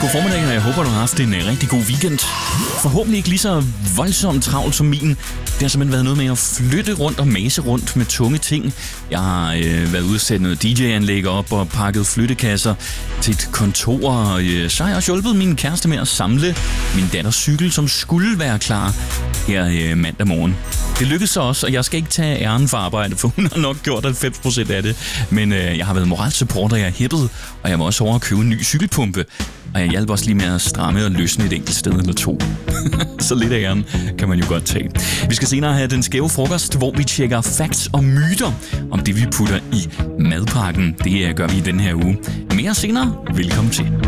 God formiddag, og jeg håber, du har haft en rigtig god weekend. Forhåbentlig ikke lige så voldsomt travlt som min. Det har simpelthen været noget med at flytte rundt og mase rundt med tunge ting. Jeg har været ude og sætte noget DJ-anlæg op og pakket flyttekasser til et kontor. Og så har jeg også hjulpet min kæreste med at samle min datters cykel, som skulle være klar her mandag morgen. Det lykkedes så også, og jeg skal ikke tage æren for arbejde, for hun har nok gjort 90% af det. Men jeg har været moralsupport, og jeg er hippet, og jeg var også over at købe en ny cykelpumpe. Og jeg hjalp også lige med at stramme og løsne et enkelt sted eller to. Så lidt af æren kan man jo godt tage. Vi skal senere have den skæve frokost, hvor vi tjekker facts og myter om det, vi putter i madpakken. Det gør vi i den her uge. Mere senere. Velkommen til.